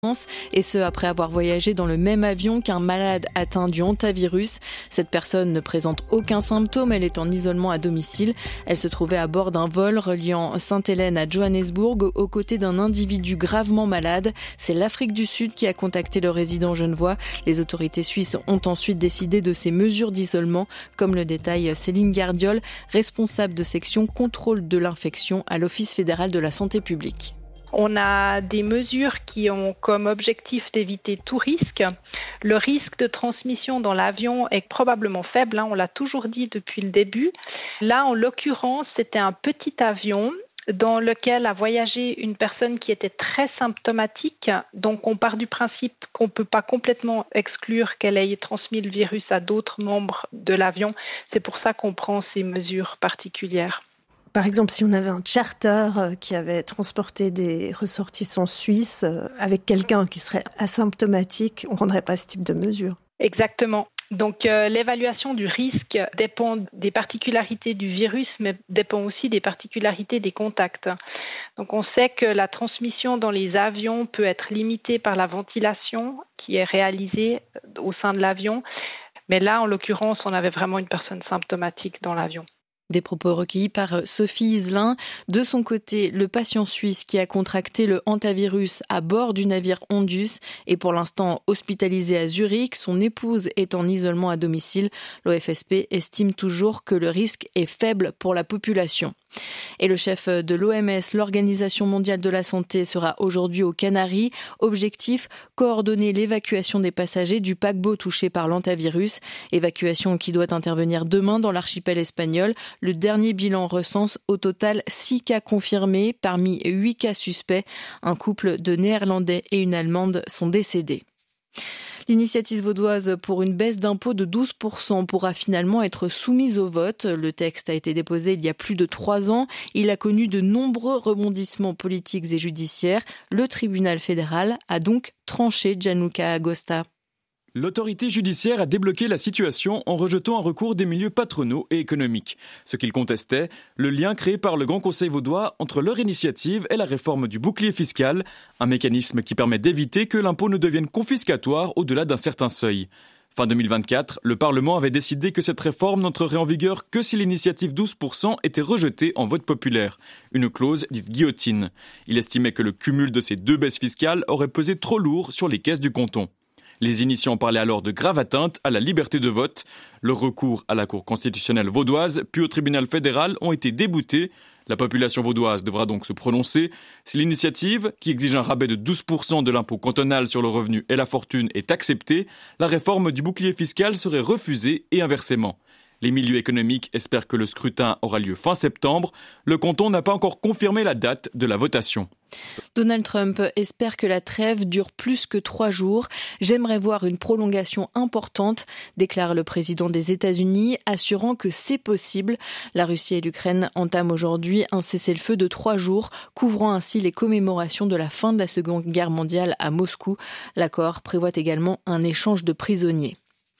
et ce après avoir voyagé dans le même avion qu'un malade atteint du hantavirus. Cette personne ne présente aucun symptôme, elle est en isolement à domicile. Elle se trouvait à bord d'un vol reliant Sainte-Hélène à Johannesburg aux côtés d'un individu gravement malade. C'est l'Afrique du Sud qui a contacté le résident genevois. Les autorités suisses ont ensuite décidé de ces mesures d'isolement, comme le détaille Céline Gardiol, responsable de section contrôle de l'infection à l'Office fédéral de la santé publique. On a des mesures qui ont comme objectif d'éviter tout risque. Le risque de transmission dans l'avion est probablement faible, on l'a toujours dit depuis le début. Là, en l'occurrence, c'était un petit avion dans lequel a voyagé une personne qui était très symptomatique. Donc, on part du principe qu'on ne peut pas complètement exclure qu'elle ait transmis le virus à d'autres membres de l'avion. C'est pour ça qu'on prend ces mesures particulières. Par exemple, si on avait un charter qui avait transporté des ressortissants suisses avec quelqu'un qui serait asymptomatique, on ne prendrait pas ce type de mesure. Exactement. Donc l'évaluation du risque dépend des particularités du virus, mais dépend aussi des particularités des contacts. Donc on sait que la transmission dans les avions peut être limitée par la ventilation qui est réalisée au sein de l'avion. Mais là, en l'occurrence, on avait vraiment une personne symptomatique dans l'avion. Des propos recueillis par Sophie Iselin. De son côté, le patient suisse qui a contracté le hantavirus à bord du navire Ondus est pour l'instant hospitalisé à Zurich. Son épouse est en isolement à domicile. L'OFSP estime toujours que le risque est faible pour la population. Et le chef de l'OMS, l'Organisation mondiale de la santé, sera aujourd'hui aux Canaries. Objectif, coordonner l'évacuation des passagers du paquebot touché par l'hantavirus. Évacuation qui doit intervenir demain dans l'archipel espagnol. Le dernier bilan recense au total 6 cas confirmés parmi 8 cas suspects. Un couple de Néerlandais et une Allemande sont décédés. L'initiative vaudoise pour une baisse d'impôt de 12% pourra finalement être soumise au vote. Le texte a été déposé il y a plus de 3 ans. Il a connu de nombreux rebondissements politiques et judiciaires. Le tribunal fédéral a donc tranché. Gianluca Agosta. L'autorité judiciaire a débloqué la situation en rejetant un recours des milieux patronaux et économiques. Ce qu'ils contestaient, le lien créé par le Grand Conseil vaudois entre leur initiative et la réforme du bouclier fiscal, un mécanisme qui permet d'éviter que l'impôt ne devienne confiscatoire au-delà d'un certain seuil. Fin 2024, le Parlement avait décidé que cette réforme n'entrerait en vigueur que si l'initiative 12% était rejetée en vote populaire, une clause dite guillotine. Il estimait que le cumul de ces deux baisses fiscales aurait pesé trop lourd sur les caisses du canton. Les initiants parlaient alors de grave atteinte à la liberté de vote. Le recours à la Cour constitutionnelle vaudoise puis au tribunal fédéral ont été déboutés. La population vaudoise devra donc se prononcer. Si l'initiative, qui exige un rabais de 12% de l'impôt cantonal sur le revenu et la fortune, est acceptée, la réforme du bouclier fiscal serait refusée et inversement. Les milieux économiques espèrent que le scrutin aura lieu fin septembre. Le canton n'a pas encore confirmé la date de la votation. Donald Trump espère que la trêve dure plus que 3 jours. J'aimerais voir une prolongation importante, déclare le président des États-Unis, assurant que c'est possible. La Russie et l'Ukraine entament aujourd'hui un cessez-le-feu de 3 jours, couvrant ainsi les commémorations de la fin de la Seconde Guerre mondiale à Moscou. L'accord prévoit également un échange de prisonniers.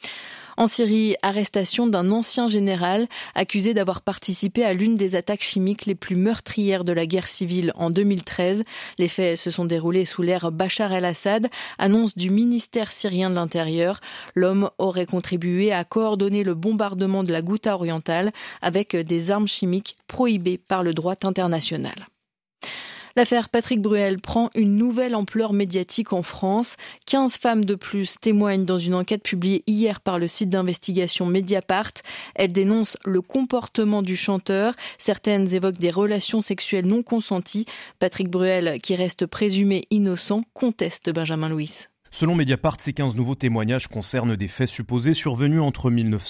En Syrie, arrestation d'un ancien général accusé d'avoir participé à l'une des attaques chimiques les plus meurtrières de la guerre civile en 2013. Les faits se sont déroulés sous l'ère Bachar el-Assad, annonce du ministère syrien de l'Intérieur. L'homme aurait contribué à coordonner le bombardement de la Ghouta orientale avec des armes chimiques prohibées par le droit international. L'affaire Patrick Bruel prend une nouvelle ampleur médiatique en France. 15 femmes de plus témoignent dans une enquête publiée hier par le site d'investigation Mediapart. Elles dénoncent le comportement du chanteur. Certaines évoquent des relations sexuelles non consenties. Patrick Bruel, qui reste présumé innocent, conteste Benjamin Louis. Selon Mediapart, ces 15 nouveaux témoignages concernent des faits supposés survenus entre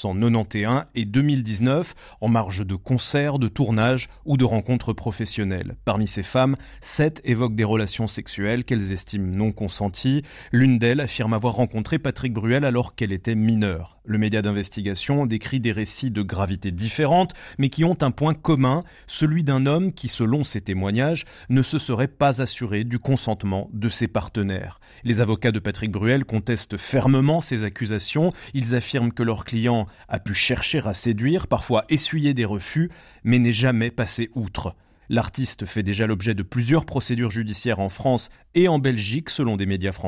1991 et 2019, en marge de concerts, de tournages ou de rencontres professionnelles. Parmi ces femmes, 7 évoquent des relations sexuelles qu'elles estiment non consenties. L'une d'elles affirme avoir rencontré Patrick Bruel alors qu'elle était mineure. Le média d'investigation décrit des récits de gravité différentes, mais qui ont un point commun, celui d'un homme qui, selon ses témoignages, ne se serait pas assuré du consentement de ses partenaires. Les avocats de Patrick Bruel contestent fermement ces accusations. Ils affirment que leur client a pu chercher à séduire, parfois essuyer des refus, mais n'est jamais passé outre. L'artiste fait déjà l'objet de plusieurs procédures judiciaires en France et en Belgique, selon des médias français.